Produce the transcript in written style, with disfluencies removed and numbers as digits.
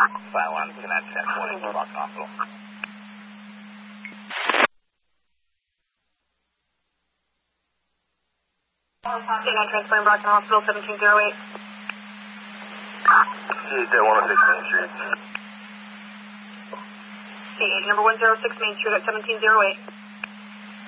Silence, connect 1020 to Boston Hospital. Transferring Boston Hospital, 1708. C8 106 Main Street. C8 number 106 Main Street at 1708.